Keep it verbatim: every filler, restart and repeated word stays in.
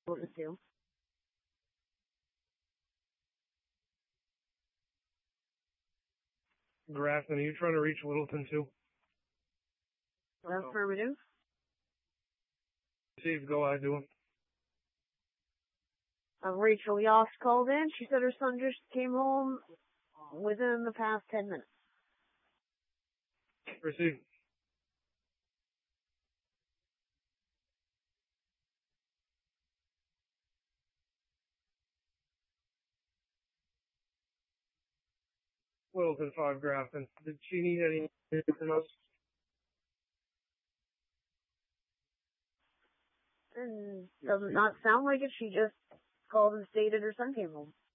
too. Grafton, are you trying to reach Littleton too? Affirmative. Steve, go ahead, do it. Uh, Rachel Yoss called in. She said her son just came home within the past ten minutes. Proceed. Littleton five, Grafton. Did she need anything from us? And doesn't not sound like it. She just called and stated her son came home.